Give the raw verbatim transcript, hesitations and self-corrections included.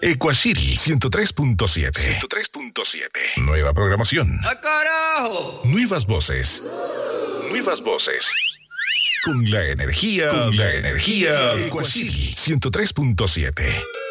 Equashiri ciento tres punto siete. ciento tres punto siete. Nueva programación. ¡Ah, carajo! Nuevas voces. Nuevas voces. Con la energía. Con la energía. Equashiri ciento tres punto siete.